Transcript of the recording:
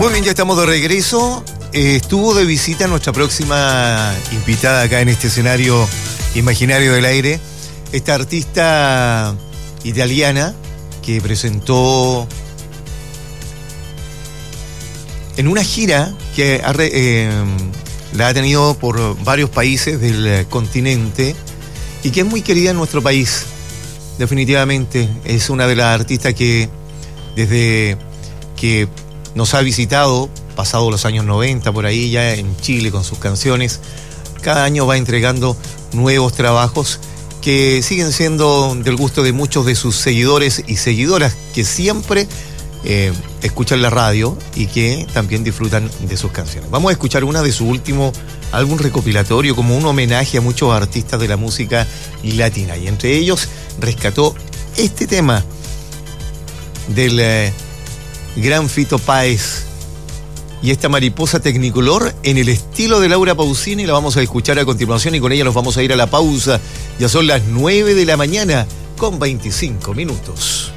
Muy bien, ya estamos de regreso. Estuvo de visita nuestra próxima invitada acá en este escenario imaginario del aire, esta artista italiana que presentó en una gira que la ha tenido por varios países del continente y que es muy querida en nuestro país. Definitivamente es una de las artistas que desde que nos ha visitado, pasado los años 90, por ahí ya en Chile con sus canciones, cada año va entregando nuevos trabajos que siguen siendo del gusto de muchos de sus seguidores y seguidoras que siempre escuchan la radio y que también disfrutan de sus canciones. Vamos a escuchar una de su último álbum recopilatorio como un homenaje a muchos artistas de la música latina, y entre ellos rescató este tema del gran Fito Páez y esta mariposa tecnicolor en el estilo de Laura Pausini. La vamos a escuchar a continuación y con ella nos vamos a ir a la pausa. Ya son las 9 de la mañana con 25 minutos.